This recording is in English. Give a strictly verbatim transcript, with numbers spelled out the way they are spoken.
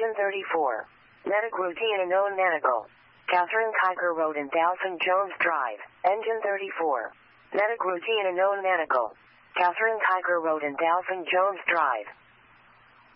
Engine thirty-four. Metagroutian unknown Manigal. Catherine Kiger Road and Dowson Jones Drive. Engine thirty-four. Metagroutian unknown Manigal. Catherine Kiger Road and Dowson Jones Drive.